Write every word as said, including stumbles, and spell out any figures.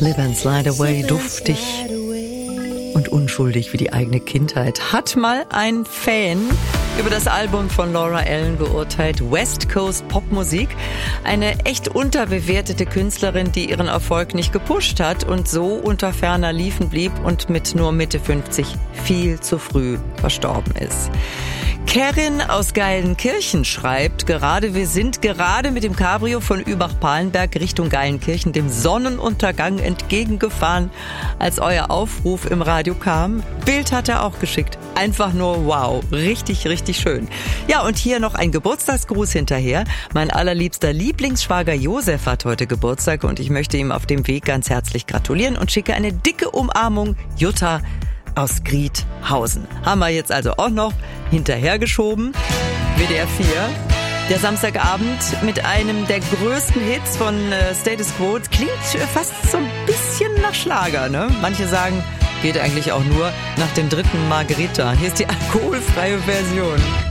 Slip and Slide Away, duftig und unschuldig wie die eigene Kindheit. Hat mal ein Fan über das Album von Laura Allen geurteilt, West Coast Popmusik. Eine echt unterbewertete Künstlerin, die ihren Erfolg nicht gepusht hat und so unter ferner Liefen blieb und mit nur Mitte fünfzig viel zu früh verstorben ist. Kerin aus Geilenkirchen schreibt, gerade wir sind gerade mit dem Cabrio von Übach-Palenberg Richtung Geilenkirchen dem Sonnenuntergang entgegengefahren, als euer Aufruf im Radio kam. Bild hat er auch geschickt. Einfach nur wow. Richtig, richtig schön. Ja, und hier noch ein Geburtstagsgruß hinterher. Mein allerliebster Lieblingsschwager Josef hat heute Geburtstag und ich möchte ihm auf dem Weg ganz herzlich gratulieren und schicke eine dicke Umarmung. Jutta aus Griethausen. Haben wir jetzt also auch noch hinterhergeschoben. W D R vier. Der Samstagabend mit einem der größten Hits von äh, Status Quo. Klingt fast so ein bisschen nach Schlager, ne? Manche sagen, geht eigentlich auch nur nach dem dritten Margarita. Hier ist die alkoholfreie Version.